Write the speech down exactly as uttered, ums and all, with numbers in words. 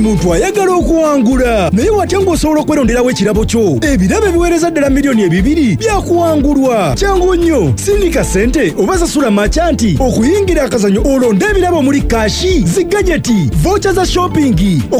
muntu ayagala okuwangula naye watya ng'osobola okweronderawo ekirabo kyo. Ebirabo ebiweereza ddala miliyoni ebibiri byakuwangulwa. Kyangu nnyo, sindika ssente oba sasula macanti okuyingira akazanyo olonde ebirabo muri kashi, zigajeti, voucher za shopping.